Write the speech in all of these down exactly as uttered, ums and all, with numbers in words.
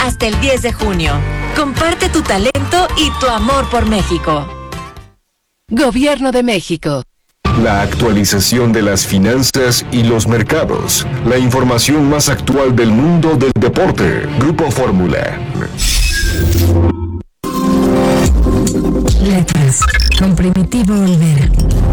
hasta el diez de junio. Comparte tu talento y tu amor por México. Gobierno de México. La actualización de las finanzas y los mercados. La información más actual del mundo del deporte. Grupo Fórmula. Letras, con Primitivo Olvera.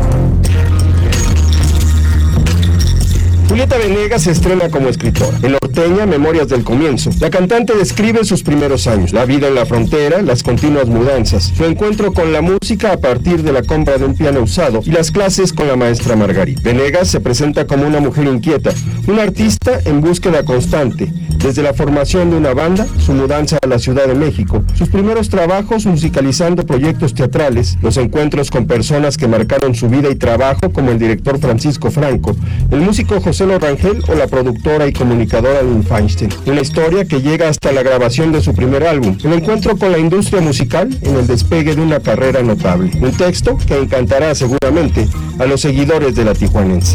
Julieta Venegas se estrena como escritora. En Norteña, Memorias del Comienzo, la cantante describe sus primeros años, la vida en la frontera, las continuas mudanzas, su encuentro con la música a partir de la compra de un piano usado y las clases con la maestra Margarita. Venegas se presenta como una mujer inquieta, una artista en búsqueda constante, desde la formación de una banda, su mudanza a la Ciudad de México, sus primeros trabajos musicalizando proyectos teatrales, los encuentros con personas que marcaron su vida y trabajo como el director Francisco Franco, el músico José Rangel o la productora y comunicadora Lynn Feinstein. Una historia que llega hasta la grabación de su primer álbum, el encuentro con la industria musical en el despegue de una carrera notable. Un texto que encantará seguramente a los seguidores de la tijuanense.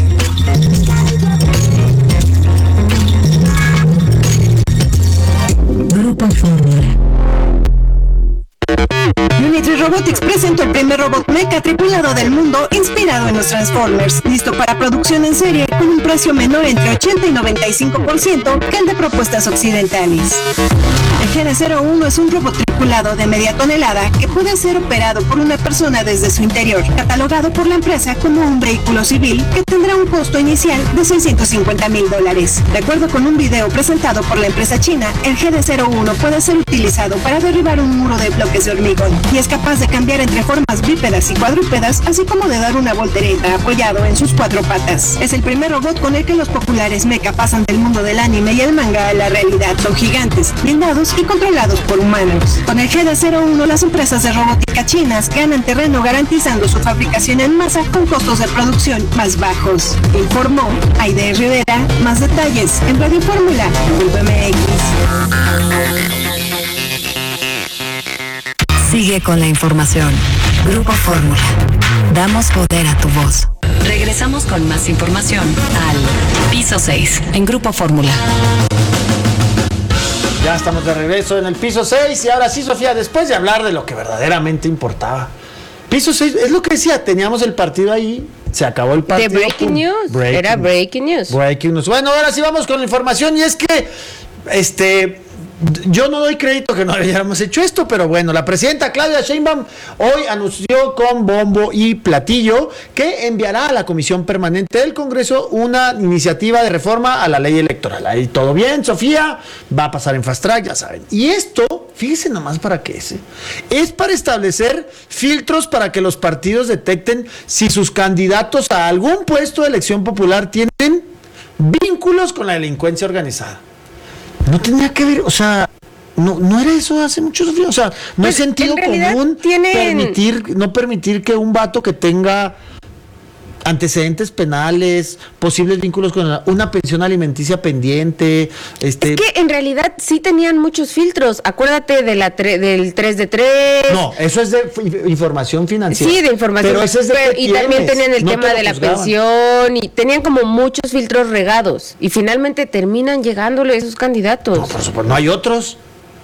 Grupo Fórmula. Unitree Robotics presentó el primer robot mecha tripulado del mundo inspirado en los Transformers, listo para producción en serie con un precio menor entre ochenta y noventa y cinco por ciento que el de propuestas occidentales. El G D cero uno es un robot tripulado de media tonelada que puede ser operado por una persona desde su interior, catalogado por la empresa como un vehículo civil que tendrá un costo inicial de seiscientos cincuenta mil dólares. De acuerdo con un video presentado por la empresa china, el G D cero uno puede ser utilizado para derribar un muro de bloques de hormigón y es capaz de cambiar entre formas bípedas y cuadrúpedas, así como de dar una voltereta apoyado en sus cuatro patas. Es el primer robot con el que los populares mecha pasan del mundo del anime y el manga a la realidad. Son gigantes, blindados y controlados por humanos. Con el G D cero uno, las empresas de robótica chinas ganan terreno garantizando su fabricación en masa con costos de producción más bajos. Informó Aide Rivera. Más detalles en Radio Fórmula punto M X. Sigue con la información. Grupo Fórmula. Damos poder a tu voz. Regresamos con más información al Piso seis en Grupo Fórmula. Ya estamos de regreso en el Piso seis y ahora sí, Sofía, después de hablar de lo que verdaderamente importaba. Piso seis, es lo que decía, teníamos el partido ahí, se acabó el partido. De Breaking News, breaking, era Breaking News. Breaking News. Bueno, ahora sí vamos con la información y es que, este... yo no doy crédito que no habíamos hecho esto, pero bueno, la presidenta Claudia Sheinbaum hoy anunció con bombo y platillo que enviará a la Comisión Permanente del Congreso una iniciativa de reforma a la ley electoral. Ahí todo bien, Sofía, va a pasar en fast track, ya saben. Y esto, fíjense nomás para qué es, ¿eh? Es para establecer filtros para que los partidos detecten si sus candidatos a algún puesto de elección popular tienen vínculos con la delincuencia organizada. No tenía que ver, o sea, no, no era eso hace mucho, Sofía. O sea, no pues es sentido común tienen... permitir, no permitir que un vato que tenga antecedentes penales, posibles vínculos con la, una pensión alimenticia pendiente. Este... Es que en realidad sí tenían muchos filtros. Acuérdate de la tre- del tres de tres. No, eso es de f- información financiera. Sí, de información. Pero ese es de pero, y tienes, también tenían el no tema de la juzgaban. pensión y tenían como muchos filtros regados. Y finalmente terminan llegándole esos candidatos. No, por supuesto, no hay otros.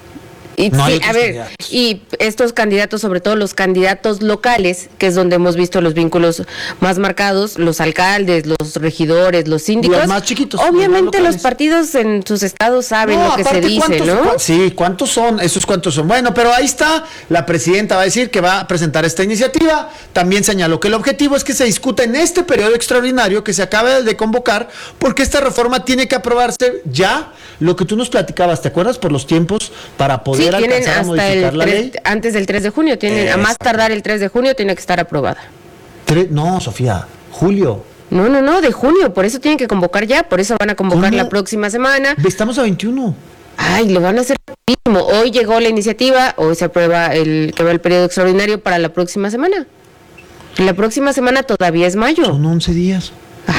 Y, no sí, a ver, candidatos. Y estos candidatos, sobre todo los candidatos locales, que es donde hemos visto los vínculos más marcados, los alcaldes, los regidores, los síndicos, los más chiquitos, obviamente los, los partidos en sus estados saben no, lo que se dice, ¿no? Cu- sí, ¿cuántos son? Esos cuántos son. Bueno, pero ahí está, la presidenta va a decir que va a presentar esta iniciativa. También señaló que el objetivo es que se discuta en este periodo extraordinario que se acaba de convocar, porque esta reforma tiene que aprobarse ya, lo que tú nos platicabas, ¿te acuerdas? Por los tiempos para poder Sí, tienen alcanzar a hasta modificar el la tres, ley. antes del tres de junio, tienen, a más tardar el tres de junio tiene que estar aprobada. Tre- no, Sofía, julio. No, no, no, de junio, por eso tienen que convocar ya, por eso van a convocar ¿Cómo? La próxima semana. Estamos a veintiuno. Ay, lo van a hacer rapidísimo. Hoy llegó la iniciativa, hoy se aprueba el que va el periodo extraordinario para la próxima semana. La próxima semana todavía es mayo. Son once días. Ay,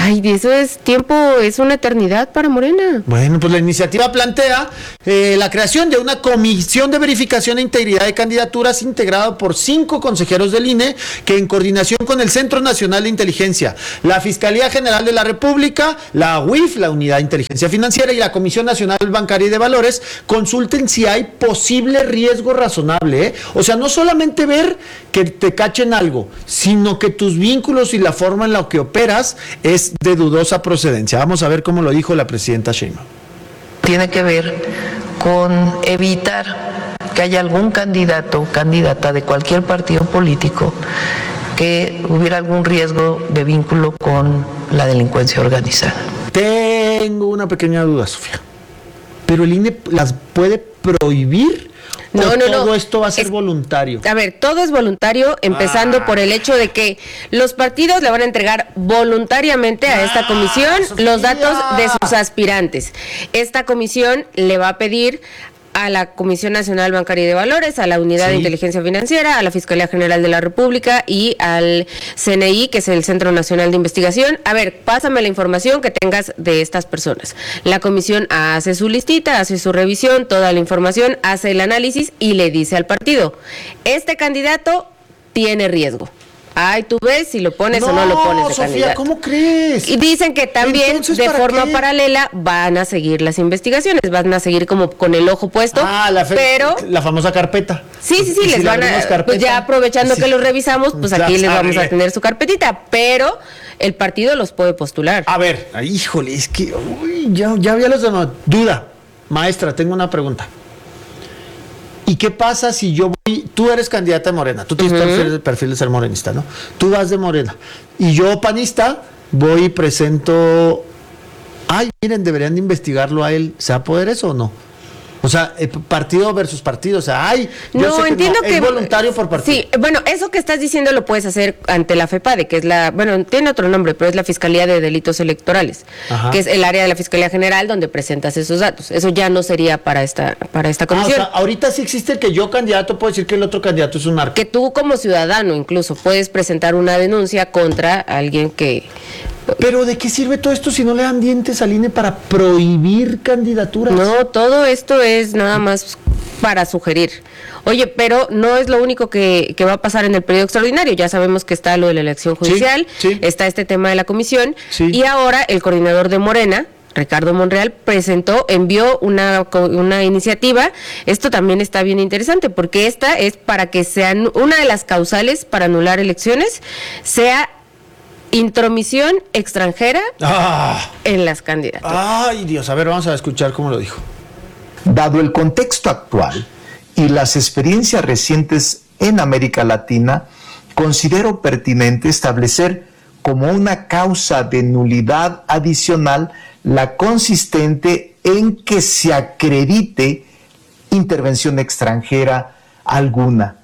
Ay, eso es tiempo, es una eternidad para Morena. Bueno, pues la iniciativa plantea eh, la creación de una comisión de verificación e integridad de candidaturas integrada por cinco consejeros del I N E que en coordinación con el Centro Nacional de Inteligencia, la Fiscalía General de la República, la U I F, la Unidad de Inteligencia Financiera y la Comisión Nacional Bancaria y de Valores consulten si hay posible riesgo razonable, ¿eh? O sea, no solamente ver que te cachen algo, sino que tus vínculos y la forma en la que operas es de dudosa procedencia. Vamos a ver cómo lo dijo la presidenta Sheinbaum. Tiene que ver con evitar que haya algún candidato o candidata de cualquier partido político que hubiera algún riesgo de vínculo con la delincuencia organizada. Tengo una pequeña duda, Sofía. ¿Pero el I N E las puede prohibir? No, ¿O no, todo no. esto va a ser es, voluntario? A ver, todo es voluntario, empezando ah. por el hecho de que los partidos le van a entregar voluntariamente a esta comisión ah, los datos de sus aspirantes. Esta comisión le va a pedir a la Comisión Nacional Bancaria y de Valores, a la Unidad sí. de Inteligencia Financiera, a la Fiscalía General de la República y al C N I, que es el Centro Nacional de Investigación. A ver, pásame la información que tengas de estas personas. La comisión hace su listita, hace su revisión, toda la información, hace el análisis y le dice al partido, este candidato tiene riesgo. Ay, tú ves si lo pones no, o no lo pones de Sofía, candidato. ¿cómo crees? Y dicen que también de forma qué? paralela van a seguir las investigaciones, van a seguir como con el ojo puesto, ah, la fe, pero la famosa carpeta. Sí, sí, sí, les si van a pues ya aprovechando sí. que los revisamos, pues aquí les vamos a tener su carpetita, pero el partido los puede postular. A ver, híjole, es que uy, ya ya había los demás. Duda, maestra, tengo una pregunta. ¿Y qué pasa si yo voy, tú eres candidata de Morena, tú tienes uh-huh. perfil, perfil de ser morenista, ¿no? Tú vas de Morena, y yo, panista, voy y presento, ay, miren, deberían de investigarlo a él, ¿se va a poder eso o no? O sea, partido versus partido, o sea, ay, yo no, sé que entiendo no, que es voluntario por partido. Sí, bueno, eso que estás diciendo lo puedes hacer ante la FEPADE, que es la, bueno, tiene otro nombre, pero es la Fiscalía de Delitos Electorales, Ajá. que es el área de la Fiscalía General donde presentas esos datos. Eso ya no sería para esta para esta comisión. Ah, o sea, ahorita sí existe el que yo candidato puedo decir que el otro candidato es un narco. Que tú como ciudadano incluso puedes presentar una denuncia contra alguien que... Pero ¿de qué sirve todo esto si no le dan dientes al I N E para prohibir candidaturas? No, todo esto es nada más para sugerir. Oye, pero no es lo único que, que va a pasar en el periodo extraordinario. Ya sabemos que está lo de la elección judicial, sí, sí. está este tema de la comisión, sí. y ahora el coordinador de Morena, Ricardo Monreal, presentó, envió una, una iniciativa. Esto también está bien interesante, porque esta es para que sean una de las causales para anular elecciones, sea intromisión extranjera ah. en las candidaturas. Ay, Dios, a ver, vamos a escuchar cómo lo dijo. Dado el contexto actual y las experiencias recientes en América Latina, considero pertinente establecer como una causa de nulidad adicional la consistente en que se acredite intervención extranjera alguna.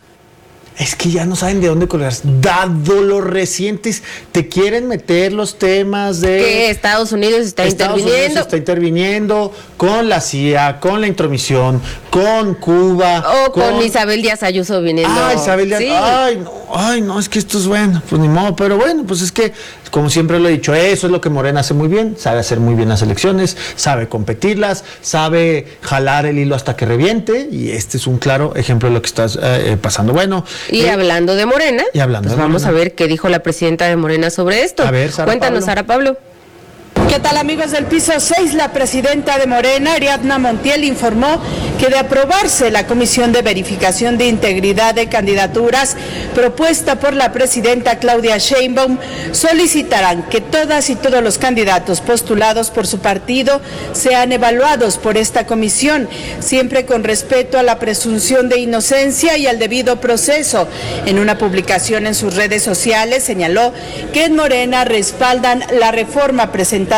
Es que ya no saben de dónde colgarse. Dado los recientes, te quieren meter los temas de... Que Estados Unidos está Estados interviniendo. Unidos está interviniendo con la C I A, con la intromisión, con Cuba. O con, con Isabel Díaz Ayuso viniendo. Ah, Isabel Díaz. Sí. Ay, no, ay, no, es que esto es bueno. Pues ni modo, pero bueno, pues es que, como siempre lo he dicho, eso es lo que Morena hace muy bien. Sabe hacer muy bien las elecciones, sabe competirlas, sabe jalar el hilo hasta que reviente. Y este es un claro ejemplo de lo que está eh, pasando. Bueno... Y eh, hablando de Morena, y hablando pues de vamos Morena. a ver qué dijo la presidenta de Morena sobre esto. A ver, Sara Cuéntanos, Pablo. Sara Pablo. ¿Qué tal, amigos del piso seis? La presidenta de Morena, Ariadna Montiel, informó que de aprobarse la Comisión de Verificación de Integridad de Candidaturas propuesta por la presidenta Claudia Sheinbaum, solicitarán que todas y todos los candidatos postulados por su partido sean evaluados por esta comisión, siempre con respeto a la presunción de inocencia y al debido proceso. En una publicación en sus redes sociales señaló que en Morena respaldan la reforma presentada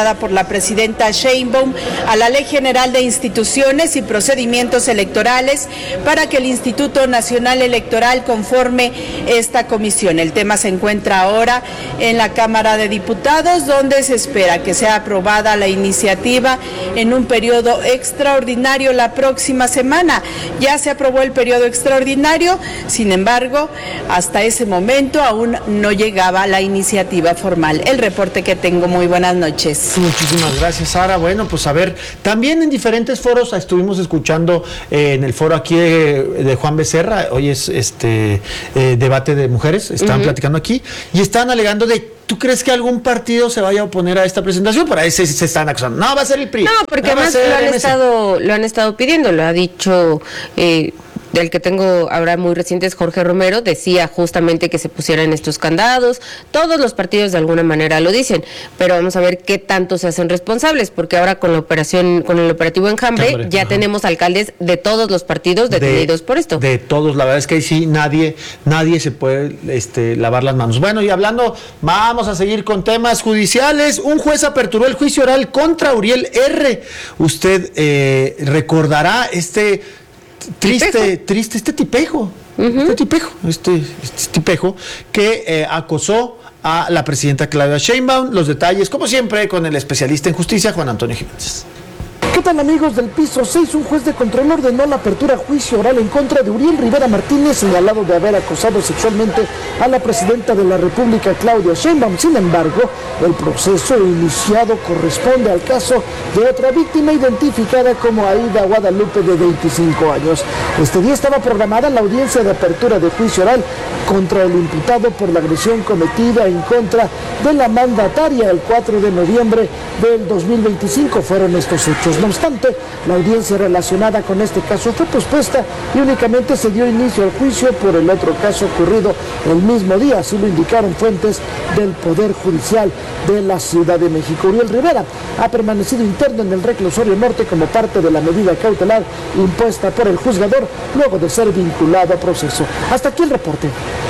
presentada por la presidenta Sheinbaum a la Ley General de Instituciones y Procedimientos Electorales para que el Instituto Nacional Electoral conforme esta comisión. El tema se encuentra ahora en la Cámara de Diputados, donde se espera que sea aprobada la iniciativa en un periodo extraordinario la próxima semana. Ya se aprobó el periodo extraordinario, sin embargo, hasta ese momento aún no llegaba la iniciativa formal. El reporte que tengo, muy buenas noches. Muchísimas gracias, Sara. Bueno, pues a ver, también en diferentes foros estuvimos escuchando eh, en el foro aquí de, de Juan Becerra, hoy es este eh, debate de mujeres, están uh-huh. platicando aquí, y están alegando de, ¿tú crees que algún partido se vaya a oponer a esta presentación? Por ahí se, se están acusando. No, va a ser el P R I. No, porque además lo han, estado, lo han estado pidiendo, lo ha dicho... Eh, del que tengo ahora muy recientes, Jorge Romero, decía justamente que se pusieran estos candados. Todos los partidos de alguna manera lo dicen, pero vamos a ver qué tanto se hacen responsables, porque ahora con la operación, con el operativo Enjambre, Enjambre ya ajá. tenemos alcaldes de todos los partidos detenidos de, por esto. De todos, la verdad es que ahí sí nadie, nadie se puede este, lavar las manos. Bueno, y hablando, vamos a seguir con temas judiciales. Un juez aperturó el juicio oral contra Uriel R. Usted eh, recordará este triste, tipejo. triste, este tipejo, uh-huh. este tipejo, este, este tipejo que eh, acosó a la presidenta Claudia Sheinbaum. Los detalles, como siempre, con el especialista en justicia, Juan Antonio Jiménez. ¿Qué tal, amigos del piso seis? Un juez de control ordenó la apertura a juicio oral en contra de Uriel Rivera Martínez, señalado de haber acosado sexualmente a la presidenta de la República, Claudia Sheinbaum. Sin embargo, el proceso iniciado corresponde al caso de otra víctima identificada como Aida Guadalupe, de veinticinco años. Este día estaba programada la audiencia de apertura de juicio oral contra el imputado por la agresión cometida en contra de la mandataria el cuatro de noviembre del dos mil veinticinco. Fueron estos hechos. No obstante, la audiencia relacionada con este caso fue pospuesta y únicamente se dio inicio al juicio por el otro caso ocurrido el mismo día, así lo indicaron fuentes del Poder Judicial de la Ciudad de México. Uriel Rivera ha permanecido interno en el reclusorio norte como parte de la medida cautelar impuesta por el juzgador luego de ser vinculado a proceso. Hasta aquí el reporte.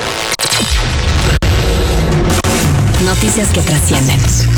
Noticias que trascienden.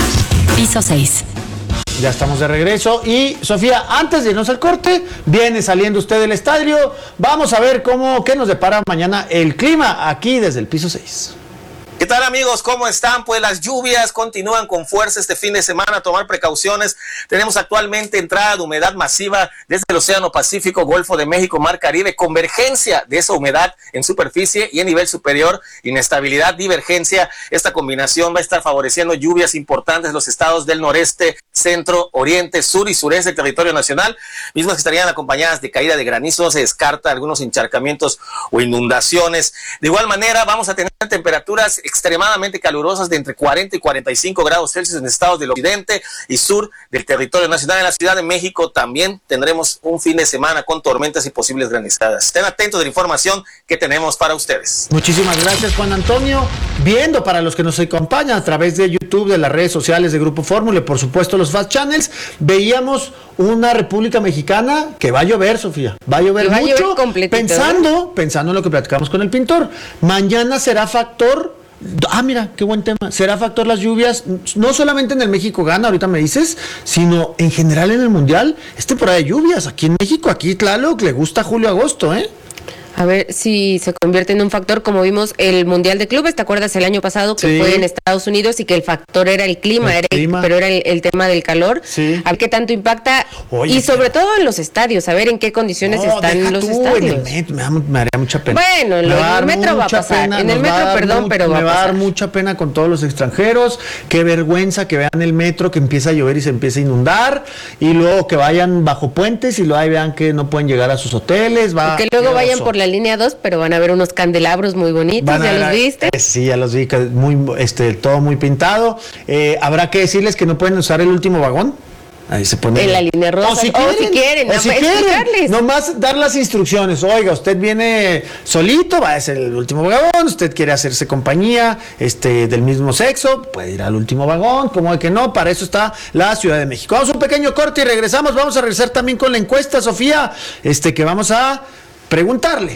Piso seis. Ya estamos de regreso y, Sofía, antes de irnos al corte, viene saliendo usted del estadio. Vamos a ver cómo, qué nos depara mañana el clima aquí desde el piso seis. ¿Qué tal, amigos? ¿Cómo están? Pues las lluvias continúan con fuerza este fin de semana, tomar precauciones. Tenemos actualmente entrada de humedad masiva desde el Océano Pacífico, Golfo de México, Mar Caribe, convergencia de esa humedad en superficie y en nivel superior, inestabilidad, divergencia. Esta combinación va a estar favoreciendo lluvias importantes en los estados del noreste, centro, oriente, sur y sureste del territorio nacional, mismas que estarían acompañadas de caída de granizo. Se descarta algunos encharcamientos o inundaciones. De igual manera, vamos a tener temperaturas extremadamente calurosas de entre cuarenta y cuarenta y cinco grados Celsius en estados del occidente y sur del territorio nacional. En la Ciudad de México también tendremos un fin de semana con tormentas y posibles granizadas. Estén atentos de la información que tenemos para ustedes. Muchísimas gracias, Juan Antonio. Viendo para los que nos acompañan a través de YouTube, de las redes sociales de Grupo Fórmula y por supuesto los Fast Channels, veíamos una República Mexicana que va a llover, Sofía. Va a llover va mucho. A llover pensando, ¿no? pensando en lo que platicamos con el pintor. Mañana será factor. Ah, mira, qué buen tema. Será factor las lluvias, no solamente en el México gana, ahorita me dices, sino en general en el Mundial. Es temporada de lluvias. Aquí en México, aquí Tlaloc le gusta julio-agosto, ¿eh? A ver si se convierte en un factor, como vimos el Mundial de Clubes. ¿Te acuerdas el año pasado que sí. fue en Estados Unidos y que el factor era el clima, el era clima. El, pero era el, el tema del calor? Sí. A ver qué tanto impacta. Oye, y sobre pero... todo en los estadios, a ver en qué condiciones no, están los tú, estadios. En el metro, me, da, me daría mucha pena. Bueno, en el metro va a pasar. Pena, en el metro, perdón, mu- pero va a pasar. Me va a dar mucha pena con todos los extranjeros. Qué vergüenza que vean el metro, que empieza a llover y se empieza a inundar. Y luego que vayan bajo puentes y luego ahí vean que no pueden llegar a sus hoteles. Va, y que luego vayan por la línea dos, pero van a ver unos candelabros muy bonitos, ¿ya ver, los viste? Eh, sí, ya los vi, muy, este, todo muy pintado. Eh, habrá que decirles que no pueden usar el último vagón. Ahí se pone. En la línea rosa. O si quieren, o si quieren, o si quieren nomás dar las instrucciones. Oiga, usted viene solito, va a ser el último vagón. Usted quiere hacerse compañía este, del mismo sexo, puede ir al último vagón. Como de que no, para eso está la Ciudad de México. Vamos a un pequeño corte y regresamos. Vamos a regresar también con la encuesta, Sofía, este, que vamos a preguntarle.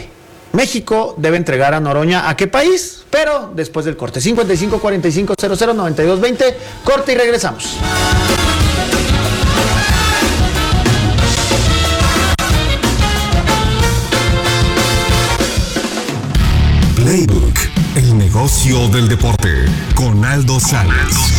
México debe entregar a Noroña, ¿a qué país? Pero después del corte. cincuenta y cinco cuarenta y cinco cero cero noventa y dos veinte, corte y regresamos. Playbook, el negocio del deporte, con Aldo Sales.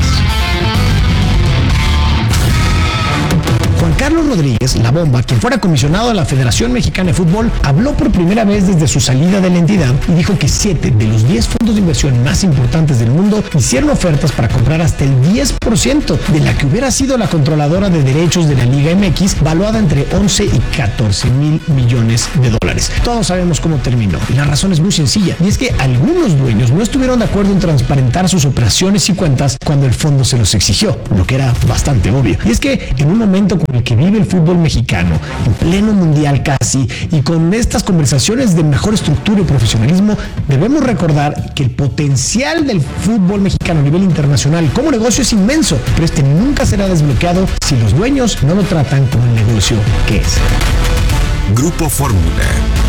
Juan Carlos Rodríguez, La Bomba, quien fuera comisionado de la Federación Mexicana de Fútbol, habló por primera vez desde su salida de la entidad y dijo que siete de los diez fondos de inversión más importantes del mundo hicieron ofertas para comprar hasta el diez por ciento de la que hubiera sido la controladora de derechos de la Liga M X, valuada entre once y catorce mil millones de dólares. Todos sabemos cómo terminó y la razón es muy sencilla, y es que algunos dueños no estuvieron de acuerdo en transparentar sus operaciones y cuentas cuando el fondo se los exigió, lo que era bastante obvio. Y es que en un momento como el que vive el fútbol mexicano, en pleno mundial casi, y con estas conversaciones de mejor estructura y profesionalismo, debemos recordar que el potencial del fútbol mexicano a nivel internacional como negocio es inmenso, pero este nunca será desbloqueado si los dueños no lo tratan como el negocio que es. Grupo Fórmula.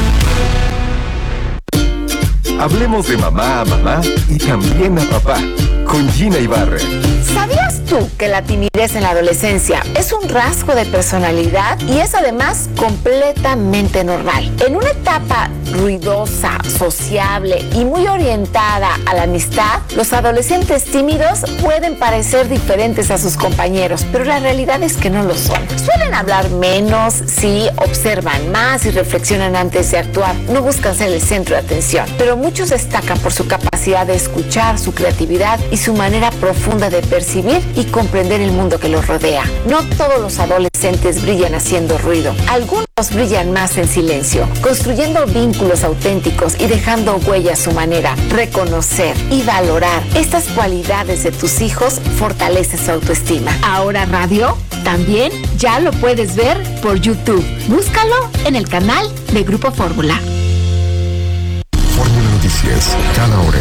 Hablemos de mamá a mamá y también a papá, con Gina Ibarra. ¿Sabías tú que la timidez en la adolescencia es un rasgo de personalidad y es además completamente normal? En una etapa ruidosa, sociable y muy orientada a la amistad, los adolescentes tímidos pueden parecer diferentes a sus compañeros, pero la realidad es que no lo son. Suelen hablar menos, sí, observan más y reflexionan antes de actuar. No buscan ser el centro de atención, pero muchos destacan por su capacidad de escuchar, su creatividad y su manera profunda de percibir y comprender el mundo que los rodea. No todos los adolescentes brillan haciendo ruido. Algunos brillan más en silencio, construyendo vínculos auténticos y dejando huella a su manera. Reconocer y valorar estas cualidades de tus hijos fortalece su autoestima. Ahora Radio también ya lo puedes ver por YouTube. Búscalo en el canal de Grupo Fórmula. Fórmula Noticias, cada hora.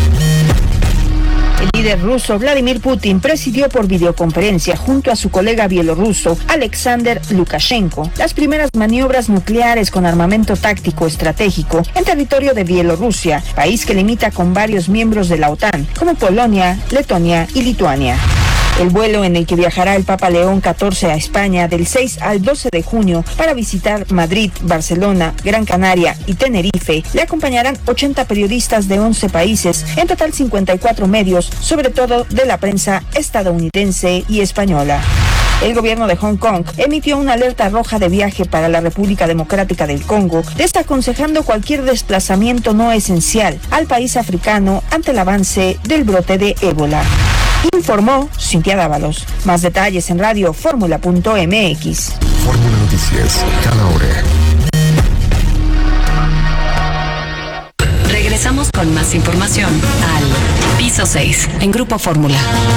El líder ruso Vladimir Putin presidió por videoconferencia junto a su colega bielorruso Alexander Lukashenko las primeras maniobras nucleares con armamento táctico estratégico en territorio de Bielorrusia, país que limita con varios miembros de la OTAN, como Polonia, Letonia y Lituania. El vuelo en el que viajará el Papa León catorce a España del seis al doce de junio para visitar Madrid, Barcelona, Gran Canaria y Tenerife, le acompañarán ochenta periodistas de once países, en total cincuenta y cuatro medios, sobre todo de la prensa estadounidense y española. El gobierno de Hong Kong emitió una alerta roja de viaje para la República Democrática del Congo, desaconsejando cualquier desplazamiento no esencial al país africano ante el avance del brote de ébola. Informó Cintia Dávalos. Más detalles en radio fórmula punto m x. Fórmula Noticias, cada hora. Regresamos con más información al Piso seis en Grupo Fórmula.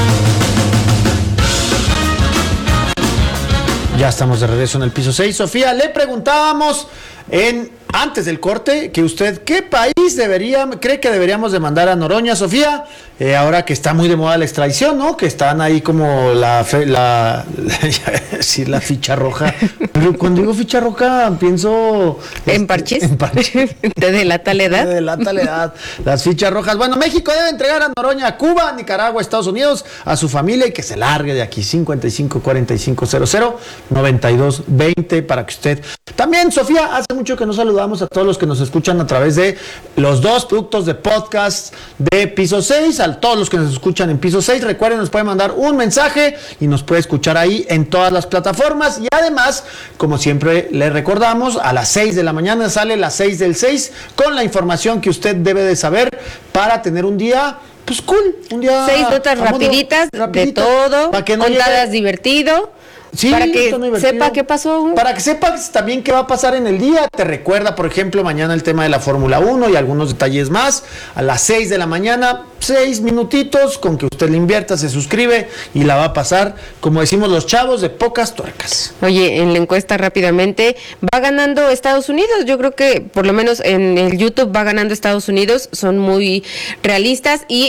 Ya estamos de regreso en el Piso seis. Sofía, le preguntábamos en antes del corte que usted, ¿qué país debería, cree que deberíamos de mandar a Noroña, Sofía? Eh, ahora que está muy de moda la extradición, ¿no? Que están ahí como la, fe, la, la decir la ficha roja. Pero cuando digo ficha roja, pienso... ¿En parches? En parches. ¿Te delata la edad? Te delata la edad. Las fichas rojas. Bueno, México debe entregar a Noroña a Cuba, Nicaragua, Estados Unidos, a su familia y que se largue de aquí. cincuenta y cinco cuarenta y cinco cero cero noventa y dos veinte para que usted... También, Sofía, hace mucho que nos saludamos a todos los que nos escuchan a través de los dos productos de podcast de Piso seis, a todos los que nos escuchan en Piso seis. Recuerden, nos pueden mandar un mensaje y nos puede escuchar ahí en todas las plataformas. Y además, como siempre les recordamos, a las seis de la mañana sale las seis del seis con la información que usted debe de saber para tener un día... Pues cool, un día... Seis notas rapiditas, rapidito, de todo, para que no contadas llegue... divertido. Sí, para que sepa qué pasó. Para que sepas también qué va a pasar en el día. Te recuerda, por ejemplo, mañana el tema de la Fórmula uno y algunos detalles más. A las seis de la mañana, seis minutitos, con que usted le invierta, se suscribe y la va a pasar, como decimos los chavos, de pocas tuercas. Oye, en la encuesta rápidamente, va ganando Estados Unidos. Yo creo que por lo menos en el YouTube va ganando Estados Unidos. Son muy realistas y... Eh,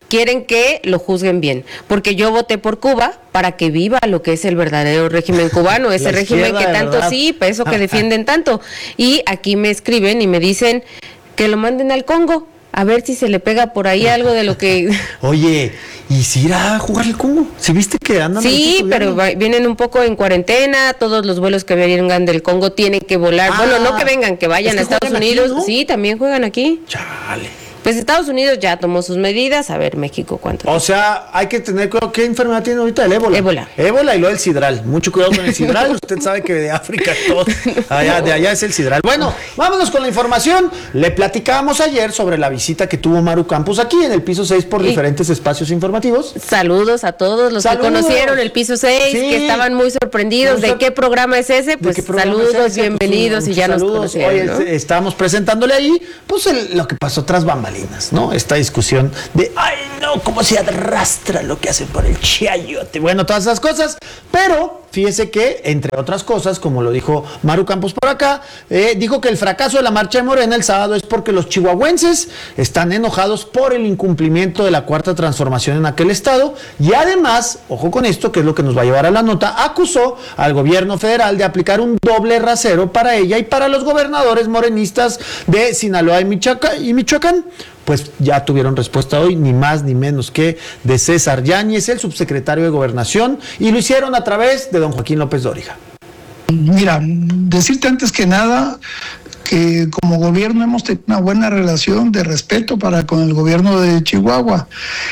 quieren que lo juzguen bien, porque yo voté por Cuba para que viva lo que es el verdadero régimen cubano, ese régimen que tanto sí, eso que defienden tanto. Y aquí me escriben y me dicen que lo manden al Congo, a ver si se le pega por ahí algo de lo que... Oye, ¿y si irá a jugar el Congo? ¿Sí viste que andan? Sí, pero va, vienen un poco en cuarentena, todos los vuelos que vengan del Congo tienen que volar. Ah, bueno, no que vengan, que vayan es que a Estados Unidos. Aquí, ¿no? Sí, también juegan aquí. Chale. Pues Estados Unidos ya tomó sus medidas, a ver México cuánto. O sea, hay que tener cuidado. ¿Qué enfermedad tiene ahorita? El ébola. Ébola. Ébola y luego el sidral. Mucho cuidado con el sidral. Usted sabe que de África todo, allá, de allá es el sidral. Bueno, vámonos con la información. Le platicábamos ayer sobre la visita que tuvo Maru Campos aquí en el piso seis por y diferentes espacios informativos. Saludos a todos los Saludos. que conocieron el piso seis, sí. que estaban muy sorprendidos muy de qué programa es ese. Pues saludos, es ese? bienvenidos pues, y ya saludos. nos conocieron, Hoy ¿no? estábamos presentándole ahí pues el, lo que pasó tras bambalinas, ¿no? Esta discusión de, ay, no, cómo se arrastra lo que hacen por el chayote. Bueno, todas esas cosas, pero fíjese que, entre otras cosas, como lo dijo Maru Campos por acá, eh, dijo que el fracaso de la marcha de Morena el sábado es porque los chihuahuenses están enojados por el incumplimiento de la cuarta transformación en aquel estado y además, ojo con esto, que es lo que nos va a llevar a la nota, acusó al gobierno federal de aplicar un doble rasero para ella y para los gobernadores morenistas de Sinaloa y Michoacán. Y Michoacán. Pues ya tuvieron respuesta hoy, ni más ni menos que de César Yáñez, el subsecretario de Gobernación, y lo hicieron a través de don Joaquín López Dóriga. Mira, decirte antes que nada que como gobierno hemos tenido una buena relación de respeto para con el gobierno de Chihuahua.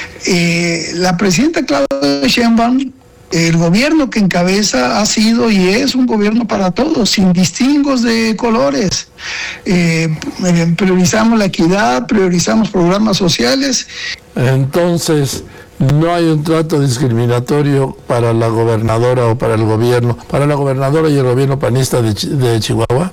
Eh, la presidenta Claudia Sheinbaum, el gobierno que encabeza ha sido y es un gobierno para todos, sin distingos de colores. Eh, priorizamos la equidad, priorizamos programas sociales. Entonces, no hay un trato discriminatorio para la gobernadora o para el gobierno, para la gobernadora y el gobierno panista de, de Chihuahua.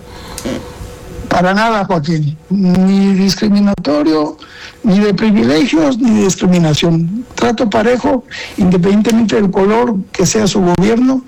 Para nada, Joaquín, ni discriminatorio, ni de privilegios, ni de discriminación. Trato parejo, independientemente del color que sea su gobierno.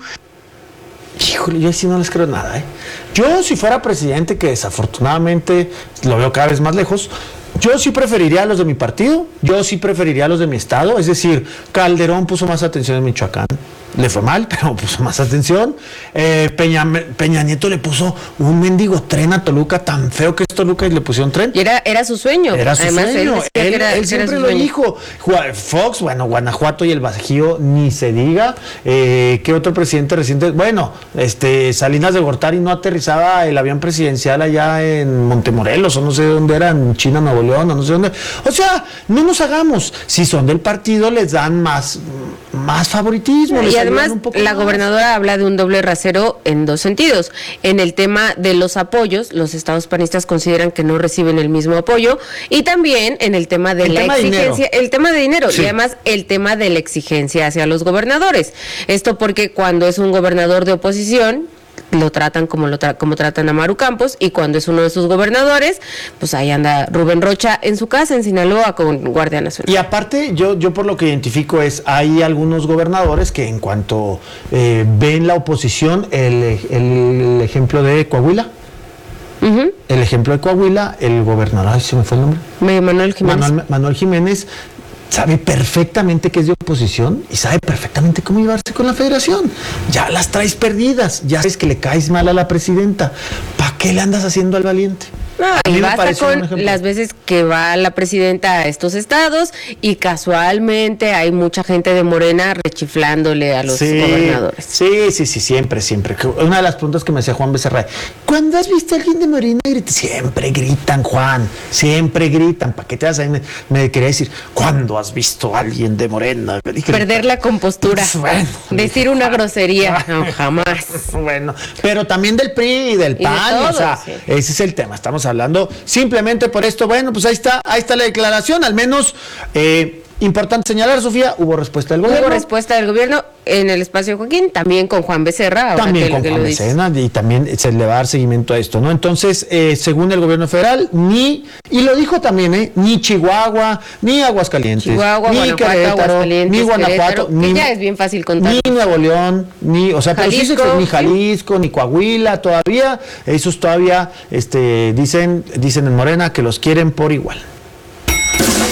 Híjole, yo sí no les creo nada, ¿eh? Yo, si fuera presidente, que desafortunadamente lo veo cada vez más lejos, yo sí preferiría a los de mi partido, yo sí preferiría a los de mi estado, es decir, Calderón puso más atención en Michoacán. Le fue mal, pero puso más atención. Eh, Peña, Peña Nieto le puso un mendigo tren a Toluca, tan feo que es Toluca, y le pusieron tren. Y era, era su sueño. Era su Además, sueño. Él, él, era, él siempre lo sueño. dijo. Fox, bueno, Guanajuato y el Bajío, ni se diga. Eh, ¿Qué otro presidente reciente? Bueno, este Salinas de Gortari no aterrizaba el avión presidencial allá en Montemorelos, o no sé dónde era, en China, Nuevo León, o no sé dónde. O sea, no nos hagamos. Si son del partido, les dan más, más favoritismo. Y además, la más. gobernadora habla de un doble rasero en dos sentidos. En el tema de los apoyos, los estados panistas consideran que no reciben el mismo apoyo, y también en el tema de el la tema exigencia, de el tema de dinero, sí. y además el tema de la exigencia hacia los gobernadores. Esto porque cuando es un gobernador de oposición, lo tratan como lo tra como tratan a Maru Campos, y cuando es uno de sus gobernadores, pues ahí anda Rubén Rocha en su casa en Sinaloa con Guardia Nacional. Y aparte, yo yo por lo que identifico es, hay algunos gobernadores que en cuanto eh, ven la oposición, el, el, el ejemplo de Coahuila, uh-huh. el ejemplo de Coahuila, el gobernador, ay, ¿se me fue el nombre? Manuel Jiménez. Manuel, Manuel Jiménez sabe perfectamente que es de oposición y sabe perfectamente cómo llevarse con la federación. Ya las traes perdidas, ya sabes que le caes mal a la presidenta. ¿Para qué le andas haciendo al valiente? No, y basta con las veces que va la presidenta a estos estados y casualmente hay mucha gente de Morena rechiflándole a los sí, gobernadores. Sí, sí, sí, siempre, siempre. Una de las preguntas que me hacía Juan Becerra, ¿cuándo has visto a alguien de Morena gritar? Siempre gritan, Juan, siempre gritan. ¿Para qué te vas a ir? Me, me quería decir, ¿cuándo has visto a alguien de Morena? Perder la compostura. Bueno, decir una grosería, no, jamás. Bueno, pero también del P R I y del P A N, y de todo, o sea, sí. Ese es el tema, estamos hablando simplemente por esto. Bueno, pues ahí está, ahí está la declaración, al menos eh, importante señalar, Sofía, hubo respuesta del gobierno. Hubo respuesta del gobierno en el espacio Joaquín, también con Juan Becerra. Ahora también que, con que Juan Becerra, y también se le va a dar seguimiento a esto, ¿no? Entonces, eh, según el gobierno federal, ni, y lo dijo también, ¿eh? Ni Chihuahua, ni Aguascalientes, Chihuahua, ni Guanajuato, Querétaro, ni Guanajuato, ni, ya es bien fácil contar. Ni Nuevo León, ni, o sea, Jalisco, pero sí, ni Jalisco, ni Coahuila, todavía, esos todavía, este, dicen, dicen en Morena que los quieren por igual.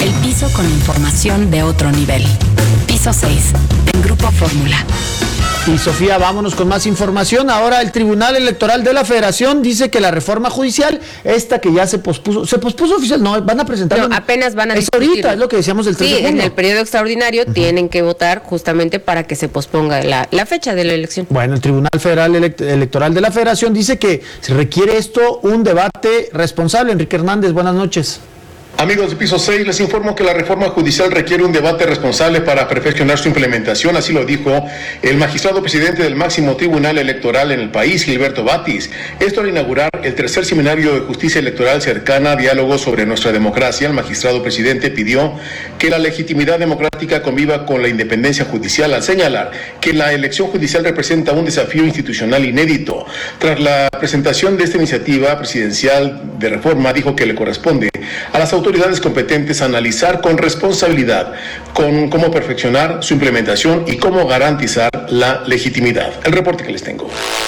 El piso con información de otro nivel. Piso seis, en Grupo Fórmula. Y Sofía, vámonos con más información. Ahora el Tribunal Electoral de la Federación dice que la reforma judicial, esta que ya se pospuso, se pospuso oficial, no, van a presentarlo. No, apenas van a es discutirlo. ahorita, es lo que decíamos del tres Sí, de junio. en el periodo extraordinario uh-huh. tienen que votar justamente para que se posponga la, la fecha de la elección. Bueno, el Tribunal Federal Elect- Electoral de la Federación dice que se requiere esto un debate responsable. Enrique Hernández, buenas noches. Amigos de Piso seis, les informo que la reforma judicial requiere un debate responsable para perfeccionar su implementación, así lo dijo el magistrado presidente del máximo tribunal electoral en el país, Gilberto Batis. Esto al inaugurar el tercer seminario de justicia electoral cercana, diálogo sobre nuestra democracia. El magistrado presidente pidió que la legitimidad democrática conviva con la independencia judicial, al señalar que la elección judicial representa un desafío institucional inédito. Tras la presentación de esta iniciativa presidencial de reforma, dijo que le corresponde a las autoridades autoridades competentes analizar con responsabilidad con cómo perfeccionar su implementación y cómo garantizar la legitimidad. El reporte que les tengo.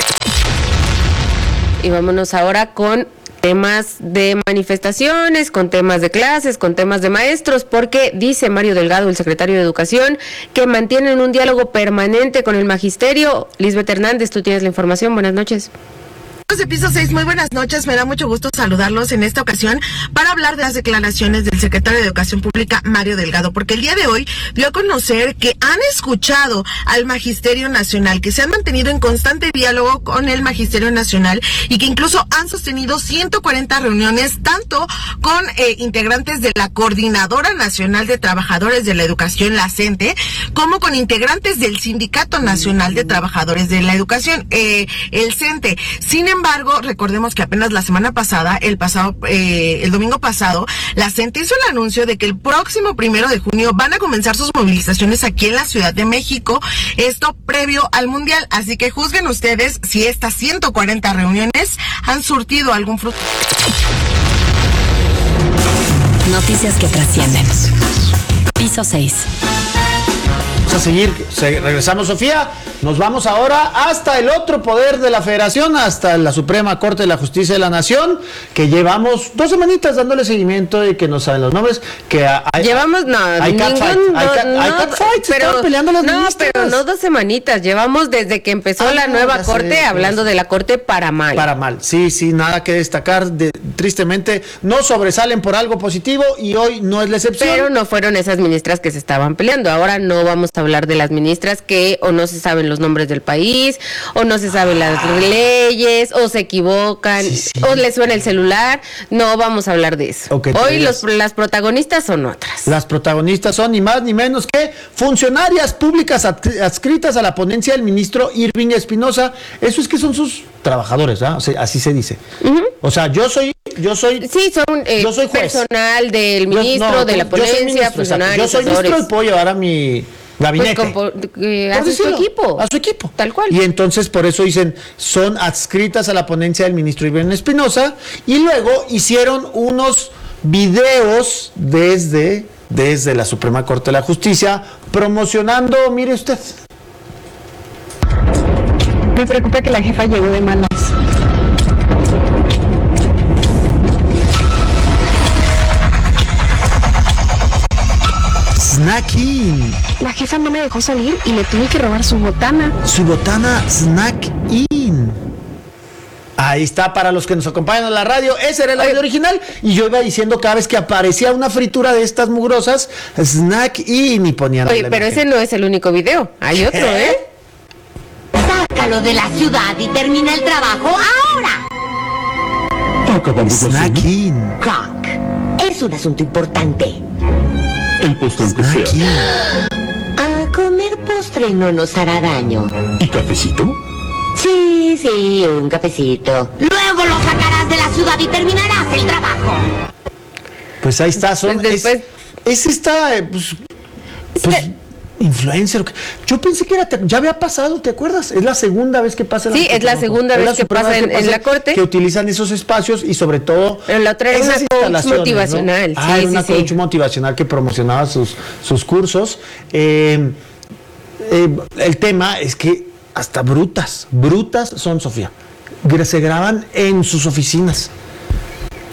Y vámonos ahora con temas de manifestaciones, con temas de clases, con temas de maestros, porque dice Mario Delgado, el secretario de Educación, que mantienen un diálogo permanente con el magisterio. Lisbeth Hernández, tú tienes la información. Buenas noches. De Piso seis, muy buenas noches, me da mucho gusto saludarlos en esta ocasión para hablar de las declaraciones del secretario de Educación Pública, Mario Delgado, porque el día de hoy dio a conocer que han escuchado al Magisterio Nacional, que se han mantenido en constante diálogo con el Magisterio Nacional y que incluso han sostenido ciento cuarenta reuniones tanto con eh, integrantes de la Coordinadora Nacional de Trabajadores de la Educación, la CENTE, como con integrantes del Sindicato Nacional de Trabajadores de la Educación, eh, el CENTE. Sin embargo, Sin embargo, recordemos que apenas la semana pasada, el pasado, eh, el domingo pasado, la CENTE hizo el anuncio de que el próximo primero de junio van a comenzar sus movilizaciones aquí en la Ciudad de México, esto previo al Mundial, así que juzguen ustedes si estas ciento cuarenta reuniones han surtido algún fruto. Noticias que trascienden. Piso seis. A seguir, se, regresamos, Sofía, nos vamos ahora hasta el otro poder de la Federación, hasta la Suprema Corte de la Justicia de la Nación, que llevamos dos semanitas dándole seguimiento y que no saben los nombres, que hay, llevamos, no, hay ningún, catfight, no, hay, cat, no, hay catfight, se pero, peleando las no, ministras. pero no dos semanitas, llevamos desde que empezó ah, la no, nueva corte, sé, hablando de la corte para mal. Para mal, sí, sí, nada que destacar, de, tristemente no sobresalen por algo positivo y hoy no es la excepción. Pero no fueron esas ministras que se estaban peleando, ahora no vamos a hablar de las ministras que o no se saben los nombres del país, o no se saben las leyes, o se equivocan, sí, sí. o les suena el celular. No vamos a hablar de eso. Okay, hoy los, las protagonistas son otras. Las protagonistas son ni más ni menos que funcionarias públicas adscritas a la ponencia del ministro Irving Espinosa. Eso es que son sus trabajadores, ¿ah? O sea, así se dice. Uh-huh. O sea, yo soy, yo soy, sí, son eh, yo soy juez. Personal del ministro, yo, no, de la ponencia, yo ministro, funcionarios. Yo soy ministro y puedo llevar a mi gabinete. Pues con, eh, a su equipo. A su equipo. Tal cual. Y entonces por eso dicen, son adscritas a la ponencia del ministro Irving Espinosa, y luego hicieron unos videos desde, desde la Suprema Corte de la Justicia promocionando, mire usted. Me preocupa que la jefa llegó de malas. Snacking. La jefa no me dejó salir y le tuve que robar su botana. Su botana Snack In. Ahí está, para los que nos acompañan en la radio, ese era el audio original, y yo iba diciendo cada vez que aparecía una fritura de estas mugrosas, Snack In, y ponían. Oye, pero ese no es el único video, hay otro, ¿eh? ¿eh? Sácalo de la ciudad y termina el trabajo ahora. Snack In. Croc, es un asunto importante. El postre que sea. A comer postre no nos hará daño. ¿Y cafecito? Sí, sí, un cafecito. Luego lo sacarás de la ciudad y terminarás el trabajo. Pues ahí está, son, pues después, es, es esta, eh, pues, pues, influencer. Yo pensé que era, ya había pasado, ¿te acuerdas? Es la segunda vez que pasa. Sí, la es la segunda vez, la que pasa, en, que pasa en la corte. Que utilizan esos espacios y sobre todo. Pero la otra era una coach motivacional. ¿No? Ah, sí, era una sí, coach sí. motivacional que promocionaba sus, sus cursos. Eh, eh, el tema es que hasta brutas, brutas son, Sofía. Se graban en sus oficinas.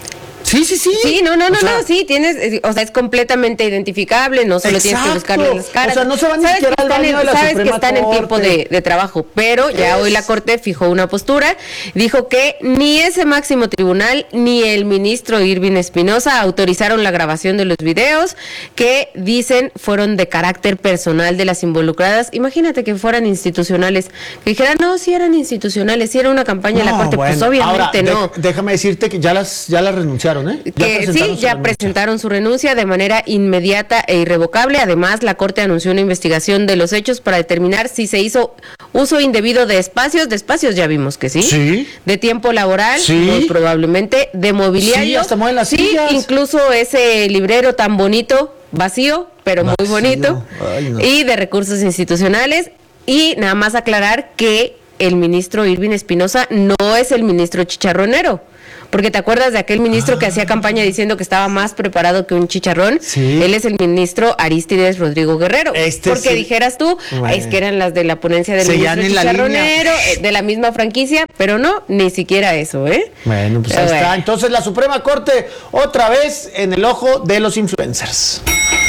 Sí, sí, sí. Sí, no, no, no, o sea, no, sí, tienes, o sea, es completamente identificable, no solo exacto. tienes que buscarle las caras. O sea, no se van ni sabes siquiera que al están, baño en, de la sabes Suprema que están en tiempo Corte. de, de trabajo, pero ya Es. hoy la Corte fijó una postura, dijo que ni ese máximo tribunal ni el ministro Irving Espinosa autorizaron la grabación de los videos que dicen fueron de carácter personal de las involucradas. Imagínate que fueran institucionales, que dijeran, no, si eran institucionales, si era una campaña de la No, Corte, bueno, pues obviamente ahora, no. de- déjame decirte que ya las ya las renunciaron, ¿eh? Ya Que presentaron sí, su ya renuncia. presentaron su renuncia de manera inmediata e irrevocable. Además, la Corte anunció una investigación de los hechos para determinar si se hizo uso indebido de espacios. De espacios ya vimos que sí. Sí. De tiempo laboral, Sí. muy probablemente. De mobiliario. Sí, hasta mueven las Sí, sillas. incluso ese librero tan bonito, vacío, pero muy Vacío. bonito. Ay, no. Y de recursos institucionales. Y nada más aclarar que el ministro Irving Espinosa no es el ministro chicharronero. Porque te acuerdas de aquel ministro que hacía campaña diciendo que estaba más preparado que un chicharrón. Sí. Él es el ministro Arístides Rodrigo Guerrero. Este porque sí. dijeras tú, Bueno. es que eran las de la ponencia del Seguían ministro en la chicharronero, eh, de la misma franquicia, pero no, ni siquiera eso, ¿eh? Bueno, pues Pero ahí está. bueno. Entonces la Suprema Corte otra vez en el ojo de los influencers.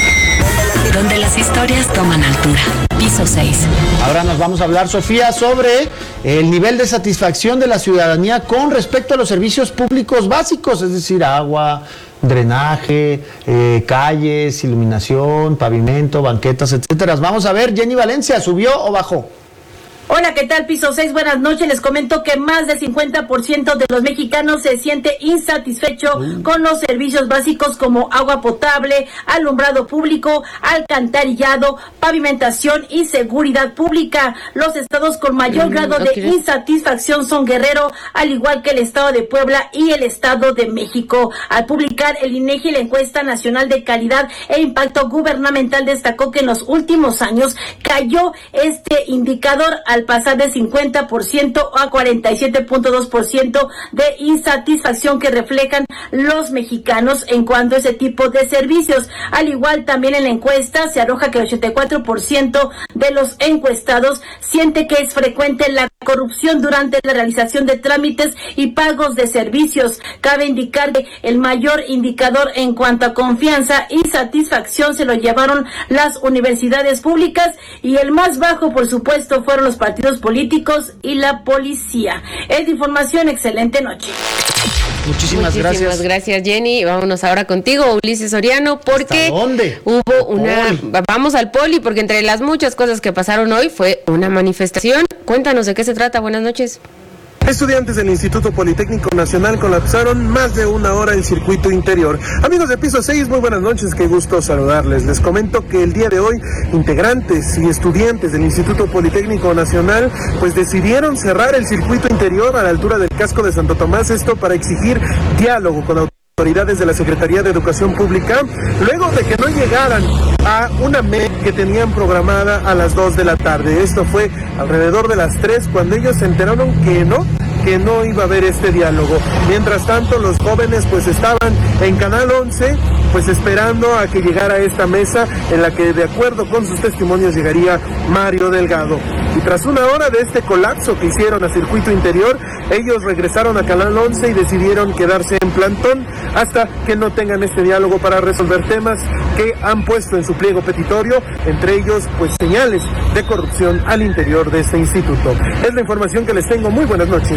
Donde las historias toman altura. Piso seis. Ahora nos vamos a hablar, Sofía, sobre el nivel de satisfacción de la ciudadanía con respecto a los servicios públicos básicos, es decir, agua, drenaje, eh, calles, iluminación, pavimento, banquetas, etcétera. Vamos a ver, Jenny Valencia, ¿subió o bajó? Hola, ¿qué tal? Piso seis, buenas noches. Les comento que más del cincuenta por ciento de los mexicanos se siente insatisfecho uh. con los servicios básicos como agua potable, alumbrado público, alcantarillado, pavimentación y seguridad pública. Los estados con mayor mm, grado okay. de insatisfacción son Guerrero, al igual que el estado de Puebla y el estado de México. Al publicar el INEGI la encuesta nacional de calidad e impacto gubernamental, destacó que en los últimos años cayó este indicador al pasar de cincuenta por ciento a cuarenta y siete punto dos por ciento de insatisfacción que reflejan los mexicanos en cuanto a ese tipo de servicios. Al igual, también en la encuesta se arroja que el ochenta y cuatro por ciento de los encuestados siente que es frecuente la corrupción durante la realización de trámites y pagos de servicios. Cabe indicar que el mayor indicador en cuanto a confianza y satisfacción se lo llevaron las universidades públicas, y el más bajo, por supuesto, fueron los partidos políticos y la policía. Es de información, excelente noche. Muchísimas, Muchísimas gracias. gracias, Jenny. Vámonos ahora contigo, Ulises Soriano, porque ¿dónde? hubo una... Poli. Vamos al Poli, porque entre las muchas cosas que pasaron hoy fue una manifestación. Cuéntanos de qué se trata. Buenas noches. Estudiantes del Instituto Politécnico Nacional colapsaron más de una hora el circuito interior. Amigos de Piso seis, muy buenas noches, qué gusto saludarles. Les comento que el día de hoy, integrantes y estudiantes del Instituto Politécnico Nacional, pues decidieron cerrar el circuito interior a la altura del casco de Santo Tomás, esto para exigir diálogo con autoridades de la Secretaría de Educación Pública, luego de que no llegaran a una M E que tenían programada a las dos de la tarde. Esto fue alrededor de las tres, cuando ellos se enteraron que no, que no iba a haber este diálogo. Mientras tanto, los jóvenes pues estaban en Canal once, pues esperando a que llegara esta mesa en la que, de acuerdo con sus testimonios, llegaría Mario Delgado. Y tras una hora de este colapso que hicieron a circuito interior, ellos regresaron a Canal once y decidieron quedarse en plantón hasta que no tengan este diálogo para resolver temas que han puesto en su pliego petitorio, entre ellos pues señales de corrupción al interior de este instituto. Es la información que les tengo. Muy buenas noches.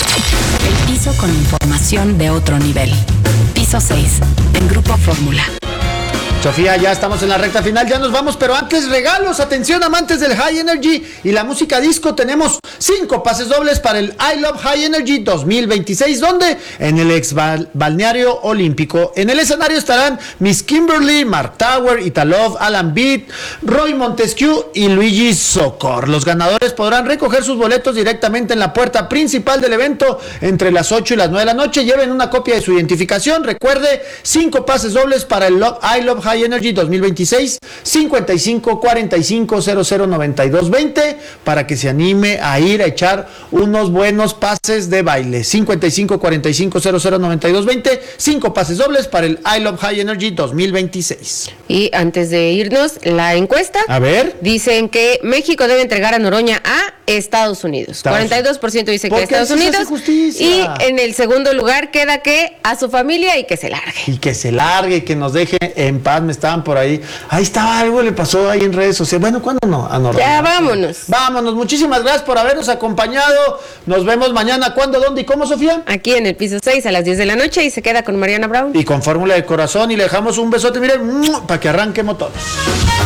El piso con información de otro nivel. Piso seis, en Grupo Fórmula. Sofía, ya estamos en la recta final, ya nos vamos, pero antes regalos, atención amantes del High Energy y la música disco, tenemos cinco pases dobles para el I Love High Energy dos mil veintiséis, donde en el ex balneario olímpico. En el escenario estarán Miss Kimberly, Mark Tower, Italov, Alan Beat, Roy Montesquieu y Luigi Socor. Los ganadores podrán recoger sus boletos directamente en la puerta principal del evento entre las ocho y las nueve de la noche. Lleven una copia de su identificación. Recuerde, cinco pases dobles para el Love, I Love High Energy dos mil veintiséis, cincuenta y cinco cuarenta y cinco cero cero noventa y dos veinte, para que se anime a ir a echar unos buenos pases de baile. cincuenta y cinco cuarenta y cinco cero cero noventa y dos veinte, cinco pases dobles para el I Love High Energy dos mil veintiséis. Y antes de irnos, la encuesta. A ver. Dicen que México debe entregar a Noroña a Estados Unidos. Estados cuarenta y dos por ciento dice que Porque Estados así se hace Unidos. justicia. Y en el segundo lugar queda que a su familia y que se largue. Y que se largue y que nos deje en paz. Me estaban por ahí. Ahí estaba algo, le pasó ahí en redes sociales. Bueno, ¿cuándo no? Ah, no, Ya, no, vámonos. Vámonos. Muchísimas gracias por habernos acompañado. Nos vemos mañana. ¿Cuándo, dónde y cómo, Sofía? Aquí en el piso seis a las diez de la noche y se queda con Mariana Brown. Y con Fórmula de Corazón. Y le dejamos un besote, miren, para que arranque motores.